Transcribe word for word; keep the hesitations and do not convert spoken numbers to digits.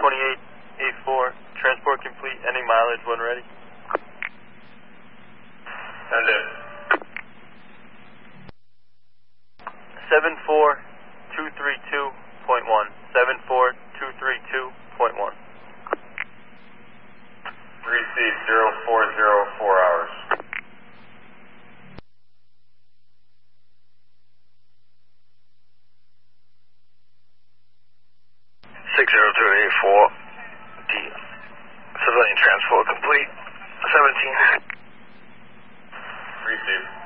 twenty-eight eighty-four, transport complete, ending mileage when ready. Send it. seven four two three two point one, seven four two three two point one. Receive zero four zero four hours. six zero two eight four, D. Civilian transport complete, seventeen. Receive.